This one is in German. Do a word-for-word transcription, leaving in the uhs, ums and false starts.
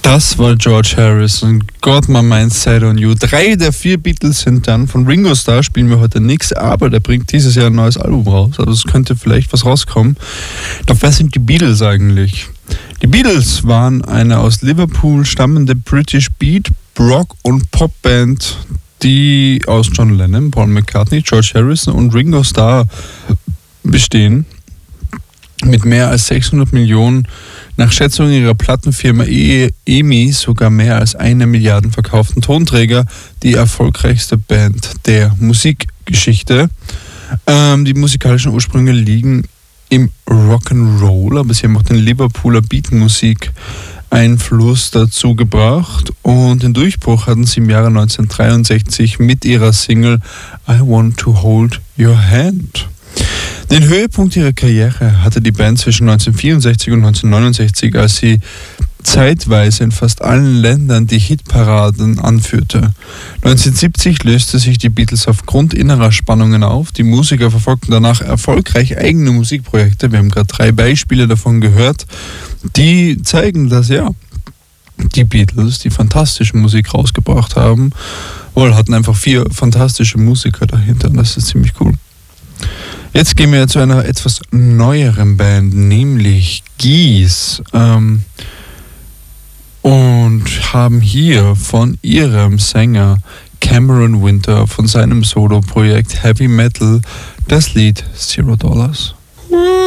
Das war George Harrison, Got My Mind Set on You. Drei der vier Beatles sind dann. Von Ringo Starr spielen wir heute nichts, aber der bringt dieses Jahr ein neues Album raus. Also es könnte vielleicht was rauskommen. Doch wer sind die Beatles eigentlich? Die Beatles waren eine aus Liverpool stammende British Beat, Rock und Popband, die aus John Lennon, Paul McCartney, George Harrison und Ringo Starr bestehen. Mit mehr als sechshundert Millionen, nach Schätzung ihrer Plattenfirma E M I sogar mehr als eine Milliarde verkauften Tonträger, die erfolgreichste Band der Musikgeschichte. Ähm, die musikalischen Ursprünge liegen im Rock'n'Roll, aber sie haben auch den Liverpooler Beatmusik Einfluss dazu gebracht und den Durchbruch hatten sie im Jahre neunzehnhundertdreiundsechzig mit ihrer Single I Want to Hold Your Hand. Den Höhepunkt ihrer Karriere hatte die Band zwischen neunzehnhundertvierundsechzig und neunzehnhundertneunundsechzig, als sie zeitweise in fast allen Ländern die Hitparaden anführte. neunzehnhundertsiebzig löste sich die Beatles aufgrund innerer Spannungen auf. Die Musiker verfolgten danach erfolgreich eigene Musikprojekte. Wir haben gerade drei Beispiele davon gehört, die zeigen, dass ja die Beatles, die fantastische Musik rausgebracht haben, wohl hatten einfach vier fantastische Musiker dahinter. Das ist ziemlich cool. Jetzt gehen wir zu einer etwas neueren Band, nämlich Gees. Ähm, und haben hier von ihrem Sänger Cameron Winter von seinem Solo-Projekt Heavy Metal das Lied Zero Dollars.